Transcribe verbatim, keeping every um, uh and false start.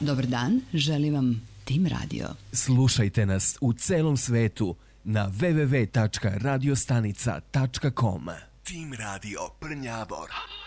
Dobar dan, želim vam Tim Radio. Slušajte nas u celom svetu na w w w tačka radiostanica tačka com. Tim Radio Prnjavor.